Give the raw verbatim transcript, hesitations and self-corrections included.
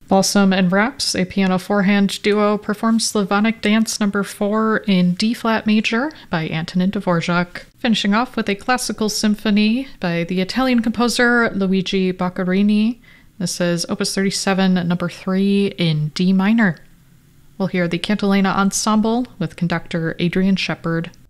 Balsam and Raps, a piano four-hand duo, performs Slavonic Dance number four in D-flat major by Antonin Dvorak, finishing off with a classical symphony by the Italian composer Luigi Boccherini. This is Opus thirty-seven, number three in D minor. We'll hear the Cantilena Ensemble with conductor Adrian Shepard.